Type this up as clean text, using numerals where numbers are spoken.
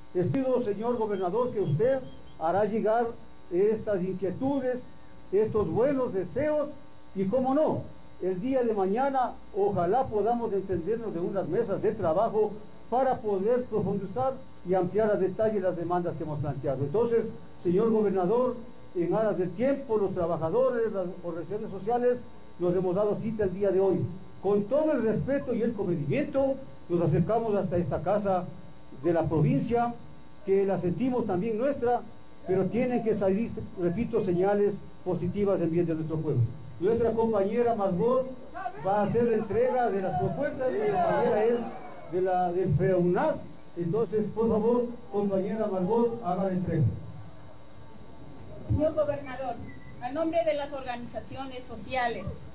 Pido, señor gobernador, que usted hará llegar estas inquietudes, estos buenos deseos, y cómo no, el día de mañana ojalá podamos entendernos de unas mesas de trabajo para poder profundizar y ampliar a detalle las demandas que hemos planteado. Entonces, señor gobernador, en aras del tiempo, los trabajadores, las organizaciones sociales, nos hemos dado cita el día de hoy. Con todo el respeto y el comedimiento, nos acercamos hasta esta casa de la provincia, que la sentimos también nuestra, pero tienen que salir, repito, señales positivas en bien de nuestro pueblo. Nuestra compañera Margot va a hacer la entrega de las propuestas, la compañera es del FEUNAS, entonces, por favor, compañera Margot, haga la entrega. Señor gobernador, a nombre de las organizaciones sociales,